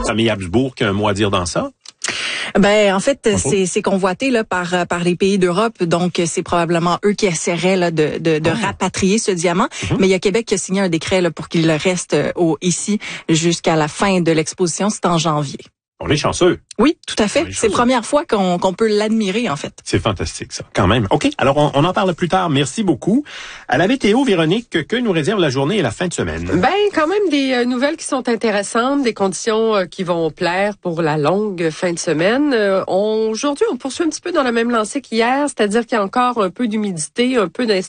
famille Habsbourg qui a un mot à dire dans ça? Ben en fait, c'est convoité là par les pays d'Europe, donc c'est probablement eux qui essaieraient là de rapatrier ce diamant. Mais il y a Québec qui a signé un décret là pour qu'il reste ici jusqu'à la fin de l'exposition, c'est en janvier. On est chanceux. Oui, tout à fait. C'est la première fois qu'on peut l'admirer, en fait. C'est fantastique, ça, quand même. OK, alors on en parle plus tard. Merci beaucoup. À la météo, Véronique, que nous réserve la journée et la fin de semaine? Ben, quand même des nouvelles qui sont intéressantes, des conditions qui vont plaire pour la longue fin de semaine. Aujourd'hui, on poursuit un petit peu dans la même lancée qu'hier, c'est-à-dire qu'il y a encore un peu d'humidité, un peu